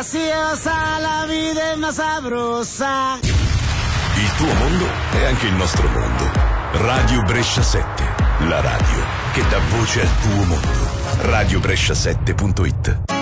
deliciosa, la vita è una sabrosa. Il tuo mondo è anche il nostro mondo. Radio Brescia 7, la radio che dà voce al tuo mondo. radiobrescia7.it